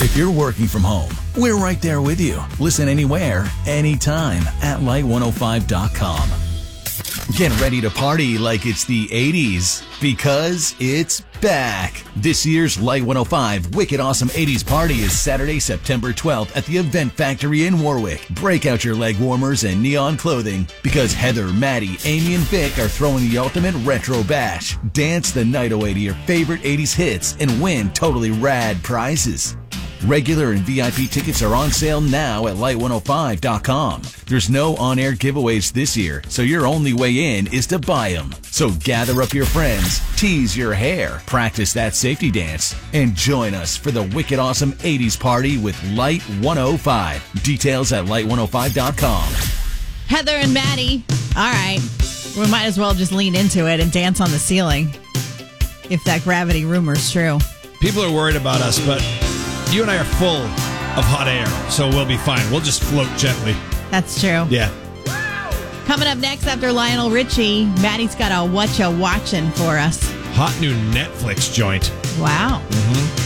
If you're working from home, we're right there with you. Listen anywhere, anytime at light105.com. Get ready to party like it's the 80s because it's back. This year's Light 105 Wicked Awesome 80s Party is Saturday, September 12th at the Event Factory in Warwick. Break out your leg warmers and neon clothing because Heather, Maddie, Amy, and Vic are throwing the ultimate retro bash. Dance the night away to your favorite 80s hits and win totally rad prizes. Regular and VIP tickets are on sale now at light105.com. There's no on-air giveaways this year, so your only way in is to buy them. So gather up your friends, tease your hair, practice that safety dance, and join us for the Wicked Awesome 80s Party with Light 105. Details at light105.com. Heather and Maddie. All right. We might as well just lean into it and dance on the ceiling if that gravity rumor's true. People are worried about us, but you and I are full of hot air, so we'll be fine. We'll just float gently. That's true. Yeah. Coming up next after Lionel Richie, Maddie's got a Whatcha Watchin' for us. Hot new Netflix joint. Wow. Mm-hmm.